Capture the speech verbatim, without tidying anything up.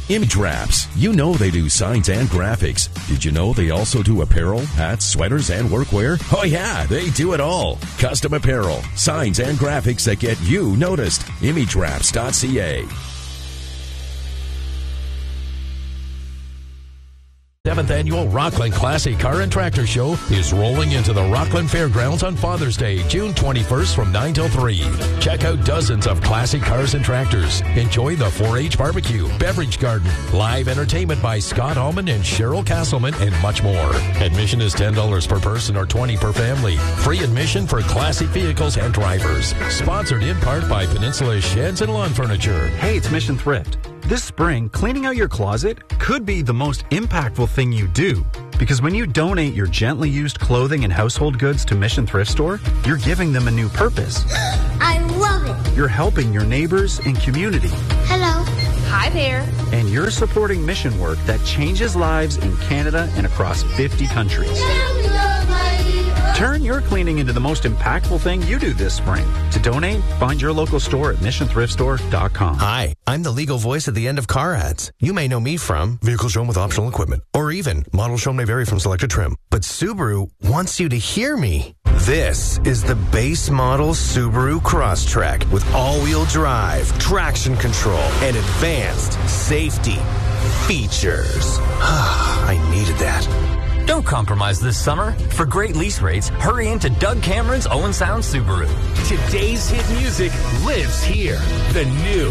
Image Wraps. You know they do signs and graphics. Did you know they also do apparel, hats, sweaters, and workwear? Oh yeah, they do it all. Custom apparel, signs, and graphics that get you noticed. image wraps dot c a. seventh Annual Rockland Classic Car and Tractor Show is rolling into the Rockland Fairgrounds on Father's Day, June twenty-first from nine till three. Check out dozens of classic cars and tractors. Enjoy the four H barbecue, beverage garden, live entertainment by Scott Allman and Cheryl Castleman, and much more. Admission is ten dollars per person or twenty dollars per family. Free admission for classic vehicles and drivers. Sponsored in part by Peninsula Sheds and Lawn Furniture. Hey, it's Mission Thrift. This spring, cleaning out your closet could be the most impactful thing you do. Because when you donate your gently used clothing and household goods to Mission Thrift Store, you're giving them a new purpose. I love it. You're helping your neighbors and community. Hello. Hi there. And you're supporting mission work that changes lives in Canada and across fifty countries. Turn your cleaning into the most impactful thing you do this spring. To donate, find your local store at mission thrift store dot com. Hi, I'm the legal voice at the end of car ads. You may know me from vehicle shown with optional equipment, or even model shown may vary from selected trim. But Subaru wants you to hear me. This is the base model Subaru Crosstrek with all-wheel drive, traction control, and advanced safety features. I needed that. Don't compromise this summer. For great lease rates, hurry into Doug Cameron's Owen Sound Subaru. Today's hit music lives here. The new